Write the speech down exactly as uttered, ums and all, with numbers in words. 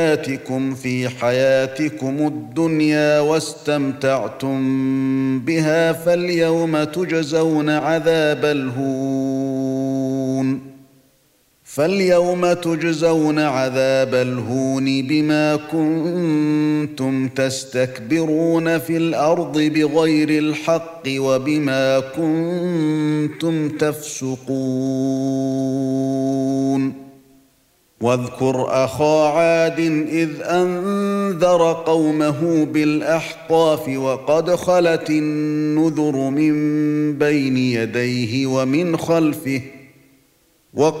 آتكم في حياتكم الدنيا واستمتعتم بها فاليوم تجزون عذاب الهون فاليوم تجزون عذاب الهون بما كنتم تستكبرون في الأرض بغير الحق وبما كنتم تفسقون واذكر أخا عاد إذ أنذر قومه بالأحقاف وقد خلت النذر من بين يديه ومن خلفه